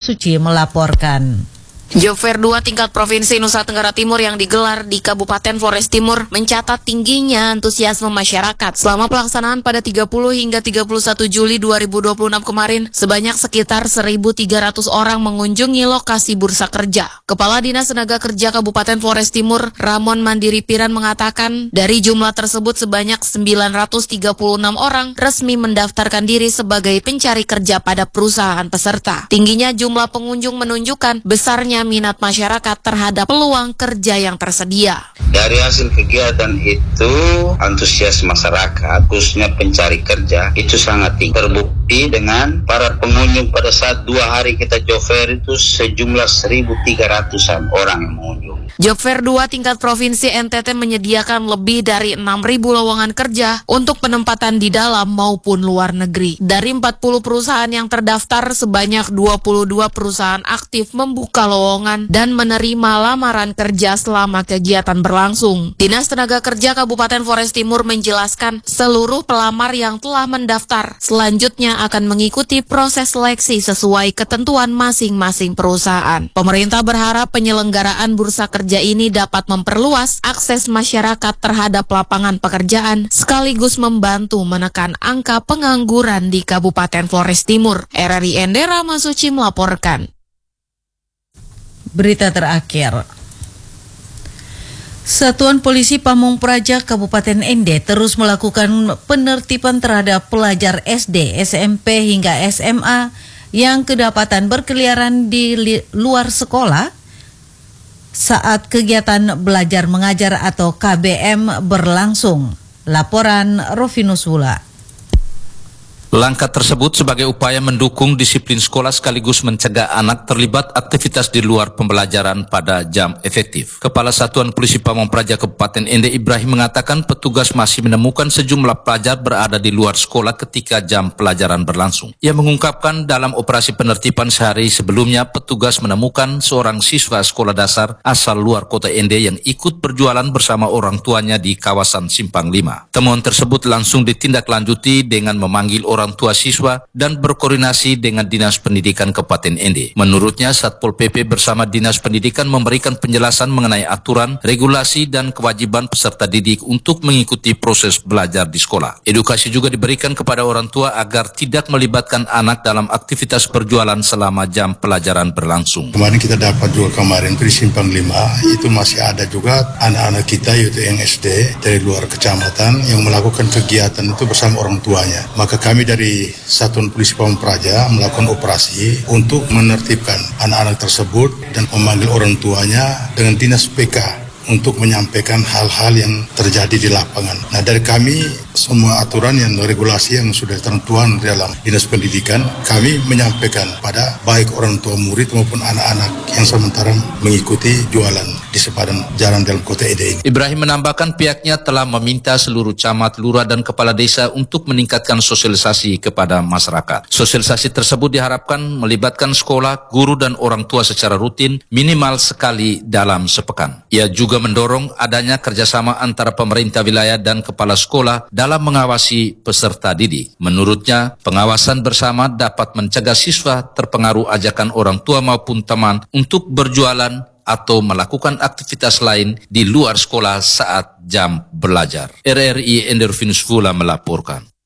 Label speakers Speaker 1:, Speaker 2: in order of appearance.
Speaker 1: Suci melaporkan.
Speaker 2: Job Fair 2 tingkat Provinsi Nusa Tenggara Timur yang digelar di Kabupaten Flores Timur mencatat tingginya antusiasme masyarakat. Selama pelaksanaan pada 30 hingga 31 Juli 2026 kemarin, sebanyak sekitar 1.300 orang mengunjungi lokasi bursa kerja. Kepala Dinas Tenaga Kerja Kabupaten Flores Timur, Ramon Mandiri Piran mengatakan, dari jumlah tersebut sebanyak 936 orang resmi mendaftarkan diri sebagai pencari kerja pada perusahaan peserta. Tingginya jumlah pengunjung menunjukkan besarnya minat masyarakat terhadap peluang kerja yang tersedia.
Speaker 3: Dari hasil kegiatan itu, antusias masyarakat, khususnya pencari kerja, itu sangat tinggi. Terbukti dengan para pengunjung pada saat 2 hari kita job fair itu sejumlah 1.300-an orang yang mengunjungi.
Speaker 2: Job Fair 2 tingkat Provinsi NTT menyediakan lebih dari 6.000 lowongan kerja untuk penempatan di dalam maupun luar negeri. Dari 40 perusahaan yang terdaftar, sebanyak 22 perusahaan aktif membuka lowongan dan menerima lamaran kerja selama kegiatan berlangsung. Dinas Tenaga Kerja Kabupaten Flores Timur menjelaskan seluruh pelamar yang telah mendaftar selanjutnya akan mengikuti proses seleksi sesuai ketentuan masing-masing perusahaan. Pemerintah berharap penyelenggaraan bursa kerja ini dapat memperluas akses masyarakat terhadap lapangan pekerjaan sekaligus membantu menekan angka pengangguran di Kabupaten Flores Timur. RRI Endera Masuci melaporkan.
Speaker 1: Berita terakhir. Satuan Polisi Pamung Praja Kabupaten Ende terus melakukan penertiban terhadap pelajar SD, SMP hingga SMA yang kedapatan berkeliaran di luar sekolah saat kegiatan belajar mengajar atau KBM berlangsung. Laporan Rovinus Wula.
Speaker 4: Langkah tersebut sebagai upaya mendukung disiplin sekolah sekaligus mencegah anak terlibat aktivitas di luar pembelajaran pada jam efektif. Kepala Satuan Polisi Pamung Praja Kabupaten Ende Ibrahim mengatakan petugas masih menemukan sejumlah pelajar berada di luar sekolah ketika jam pelajaran berlangsung. Ia mengungkapkan dalam operasi penertiban sehari sebelumnya petugas menemukan seorang siswa sekolah dasar asal luar kota Ende yang ikut berjualan bersama orang tuanya di kawasan Simpang 5. Temuan tersebut langsung ditindaklanjuti dengan memanggil orang tua siswa dan berkoordinasi dengan Dinas Pendidikan Kabupaten Ende. Menurutnya, Satpol PP bersama Dinas Pendidikan memberikan penjelasan mengenai aturan, regulasi, dan kewajiban peserta didik untuk mengikuti proses belajar di sekolah. Edukasi juga diberikan kepada orang tua agar tidak melibatkan anak dalam aktivitas berjualan selama jam pelajaran berlangsung.
Speaker 5: Kemarin kita dapat juga itu di Simpang 5, itu masih ada juga anak-anak kita yaitu yang SD dari luar kecamatan yang melakukan kegiatan itu bersama orang tuanya. Maka kami dari Satuan Polisi Pamung Praja melakukan operasi untuk menertibkan anak-anak tersebut dan memanggil orang tuanya dengan Dinas PK untuk menyampaikan hal-hal yang terjadi di lapangan. Nah, dari kami semua aturan yang regulasi yang sudah tertuang dalam Dinas Pendidikan, kami menyampaikan pada baik orang tua murid maupun anak-anak yang sementara mengikuti jualan di sepadan jalan dalam kota Ede ini.
Speaker 4: Ibrahim menambahkan pihaknya telah meminta seluruh camat, lurah, dan kepala desa untuk meningkatkan sosialisasi kepada masyarakat. Sosialisasi tersebut diharapkan melibatkan sekolah, guru, dan orang tua secara rutin minimal sekali dalam sepekan. Ia juga mendorong adanya kerjasama antara pemerintah wilayah dan kepala sekolah dalam mengawasi peserta didik. Menurutnya, pengawasan bersama dapat mencegah siswa terpengaruh ajakan orang tua maupun teman untuk berjualan atau melakukan aktivitas lain di luar sekolah saat jam belajar. RRI Endervinus Vula melaporkan.